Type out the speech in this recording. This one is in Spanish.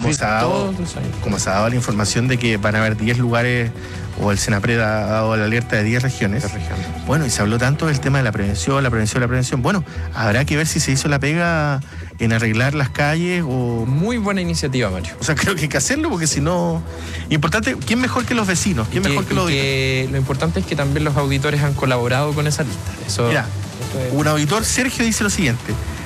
como se ha dado la información de que van a haber 10 lugares, o el Senapred ha dado la alerta de 10 regiones. Bueno, y se habló tanto del tema de la prevención. Bueno, habrá que ver si se hizo la pega en arreglar las calles o... Muy buena iniciativa, Mario. O sea, creo que hay que hacerlo, porque si no... Importante, ¿quién mejor que los vecinos? ¿Quién mejor que los auditores? Lo importante es que también los auditores han colaborado con esa lista. Mira, un auditor, Sergio, dice lo siguiente: